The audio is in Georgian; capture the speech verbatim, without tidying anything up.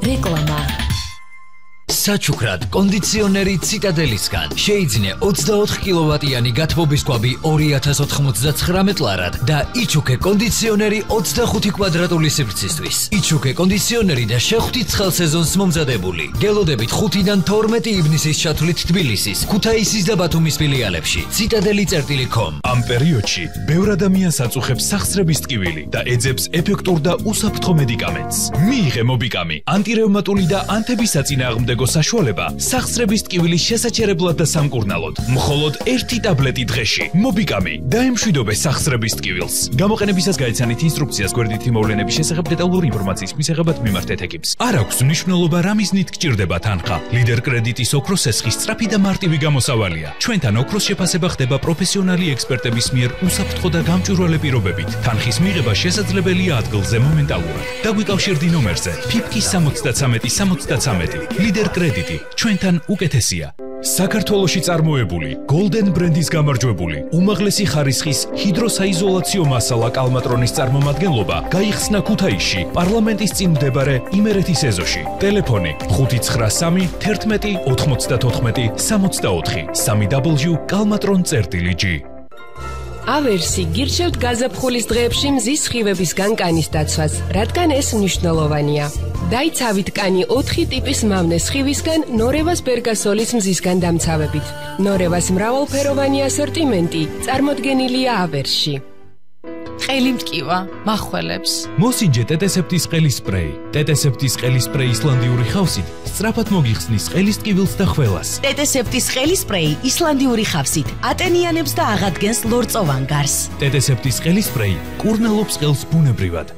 რეკლამა საჩუქრად კონდიციონერი ციტადელისგან შეიძინე ოცდაოთხ კილოვატიანი გათბობის კვაბი ორი ათას ოთხმოცდაცხრამეტ ლარად და იჩუქე კონდიციონერი ოცდახუთი კვადრატული სივრცისთვის. იჩუქე კონდიციონერი და შეხვდით ცხელ სეზონს მომზადებული. გელოდებით ხუთიდან თორმეტი ივნისის ჩათვლით თბილისის, ქუთაისის და ბათუმის ფილიალებში. ციტადელი წერტილი კომ. ამ პერიოდში ბევრ ადამიანს აწუხებს სახსრების ტკივილი და ეძებს ეფექტურ და უსაფრთხო მედიკამენტს. მიიღე მობიკამი, ანტირევმატული და ანთების საწინააღმდეგო საშუალება სახსრების ტკივილის შესაჩერებლად და სამკურნალოდ. მხოლოდ ერთი ტაბლეტი დღეში. მობიკამი დაემშვიდობე სახსრების ტკივილს. გამოყენებისას გაიცანით ინსტრუქციას გვერდითი მოვლენების შესახებ დეტალური ინფორმაციის მისაღებად მიმართეთ ეკიპს. არ აქვს მნიშვნელობა რა მიზნით გჭირდება თანხა. ლიდერ კრედიტის ოქროს სესხი სწრაფი და მარტივი გამოსავალია. ჩვენთან ოქროს შეფასება ხდება პროფესიონალი ექსპერტების მიერ უსაფრთხო და გამჭვირვალე პირობებით. თანხის მიღება შესაძლებელია ადგილზე მომენტალურად. დაგვიკავშირდი ნომერზე ფიფკი სამოცდათრამეტი სამოცდათრამეტი. ლიდერ კრედიტი ჩვენთან უკეთესია. საქართველოში წარმოებული Golden ბრენდის გამარჯვებული უმაღლესი ხარისხის ჰიდროსაიზოლაციო მასალა კალმატრონის წარმომადგენლობა გაიხსნა ქუთაისში პარლამენტის წინ მდებარე იმერეთის ეზოში. ტელეფონი ხუთი ცხრა სამი თერთმეტი ოთხმოცდათოთხმეტი სამოცდაოთხი სამი დაბლიუ კალმატრონ წერტილი ჯი. ავერსი გირჩევთ გაზაფხულის დღეებში მზის სხივებისგან კანის დაცვას, რადგან ეს მნიშვნელოვანია. დაიცავით კანი ოთხი ტიპის მავნე სხივისგან ნორევას ბერგასოლის მზისგან დამცავებით. ნორევას მრავალფეროვანი ასორტიმენტი წარმოდგენილია ავერსში. ყელი მტკივა მახველებს. მოსინჯე ტეტესეპტის ყელის სპრეი. ტეტესეპტის ყელის სპრეი ისლანდიური ხავსით სწრაფად მოგიხსნის ყელის ტკივილს და ხველას. ტეტესეპტის ყელი სპრეი ისლანდიური ხავსით ატენიანებს და აღადგენს ლორწოვან გარს. ტეტესეპტის ყელის სპრეი კურნალობს ყელს ბუნებრივად.